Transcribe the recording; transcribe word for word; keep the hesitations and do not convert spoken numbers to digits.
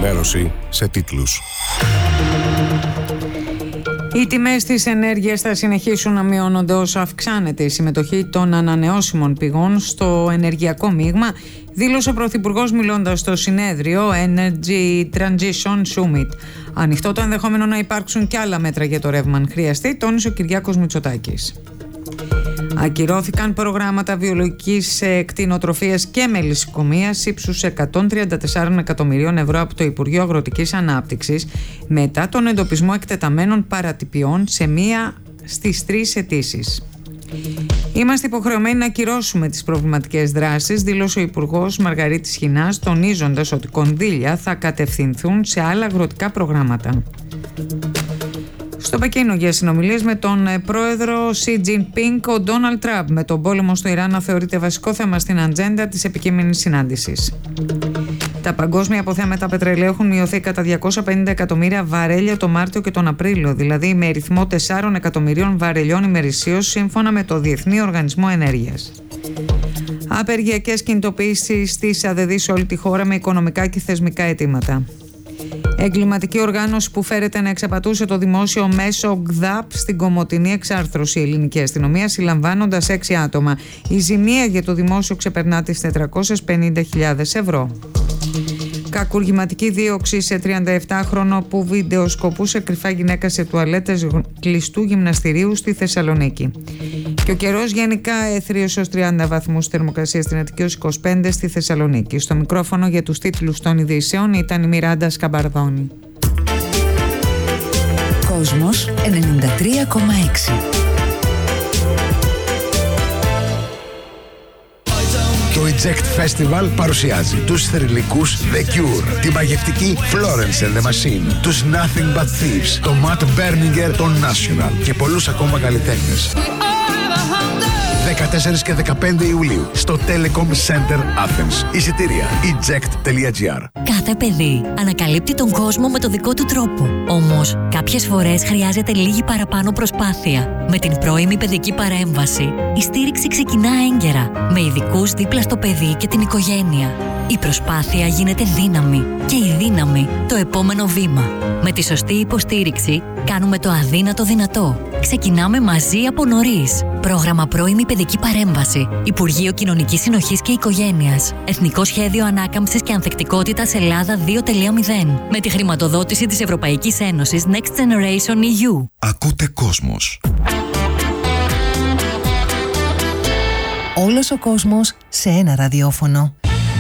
Ενημέρωση σε τίτλους. Οι τιμές της ενέργειας θα συνεχίσουν να μειώνονται όσο αυξάνεται η συμμετοχή των ανανεώσιμων πηγών στο ενεργειακό μείγμα, δήλωσε ο Πρωθυπουργός μιλώντας στο συνέδριο Energy Transition Summit. Ανοιχτό το ενδεχόμενο να υπάρξουν και άλλα μέτρα για το ρεύμα αν χρειαστεί, τόνισε ο Κυριάκος Μητσοτάκης. Ακυρώθηκαν προγράμματα βιολογικής κτηνοτροφίας και μελισσικομείας ύψους εκατόν τριάντα τέσσερα εκατομμυρίων ευρώ από το Υπουργείο Αγροτικής Ανάπτυξης μετά τον εντοπισμό εκτεταμένων παρατυπιών σε μία στις τρεις αιτήσεις. Είμαστε υποχρεωμένοι να ακυρώσουμε τις προβληματικές δράσεις, δήλωσε ο Υπουργός Μαργαρίτης Χινάς, τονίζοντας ότι κονδύλια θα κατευθυνθούν σε άλλα αγροτικά προγράμματα. Στο Πεκίνο για συνομιλίες με τον πρόεδρο Σι Τζινπίνγκ, ο Ντόναλντ Τραμπ με τον πόλεμο στο Ιράν να θεωρείται βασικό θέμα στην ατζέντα της επικείμενης συνάντησης. Τα παγκόσμια αποθέματα πετρελαίου έχουν μειωθεί κατά διακόσια πενήντα εκατομμύρια βαρέλια το Μάρτιο και τον Απρίλιο, δηλαδή με ρυθμό τεσσάρων εκατομμυρίων βαρελιών ημερησίως, σύμφωνα με το Διεθνή Οργανισμό Ενέργειας. Απεργιακές κινητοποιήσεις στις ΑΔΔ σε όλη τη χώρα με οικονομικά και θεσμικά αιτήματα. Εγκληματική οργάνωση που φέρεται να εξαπατούσε το δημόσιο μέσο ΓΔΑΠ στην Κομοτηνή εξάρθρωση. Η ελληνική αστυνομία συλλαμβάνοντας έξι άτομα. Η ζημία για το δημόσιο ξεπερνά τις τετρακόσιες πενήντα χιλιάδες ευρώ. Κακουργηματική δίωξη σε τριανταεπτάχρονο που βιντεοσκοπούσε κρυφά γυναίκα σε τουαλέτες κλειστού γυμναστηρίου στη Θεσσαλονίκη. Και ο καιρός γενικά έθριος ως τριάντα βαθμούς, θερμοκρασία στην Αττική ως είκοσι πέντε στη Θεσσαλονίκη. Στο μικρόφωνο για τους τίτλους των ειδήσεων ήταν η Μιράντα Σκαμπαρδόνη. Κόσμος ενενήντα τρία κόμμα έξι. Το Eject Festival παρουσιάζει τους θρυλικούς The Cure, τη μαγευτική Florence and the Machine, τους Nothing But Thieves, το Matt Berninger, το National και πολλούς ακόμα καλλιτέχνες. δεκατέσσερις και δεκαπέντε Ιουλίου στο Telecom Center Athens. Εισιτήρια eject τελεία gr. Κάθε παιδί ανακαλύπτει τον κόσμο με το δικό του τρόπο. Όμως, κάποιες φορές χρειάζεται λίγη παραπάνω προσπάθεια. Με την πρώιμη παιδική παρέμβαση, η στήριξη ξεκινά έγκαιρα, με ειδικούς δίπλα στο παιδί και την οικογένεια. Η προσπάθεια γίνεται δύναμη και η δύναμη το επόμενο βήμα. Με τη σωστή υποστήριξη, κάνουμε το αδύνατο δυνατό. Ξεκινάμε μαζί από νωρίς. Πρόγραμμα πρώιμη παιδική παρέμβαση. Υπουργείο Κοινωνικής Συνοχής και Οικογένειας. Εθνικό Σχέδιο Ανάκαμψης και Ανθεκτικότητας Ελλάδα δύο τελεία μηδέν. Με τη χρηματοδότηση της Ευρωπαϊκής Ένωσης Next Generation ι γιου. Ακούτε Κόσμος. Όλος ο κόσμος σε ένα ραδιόφωνο.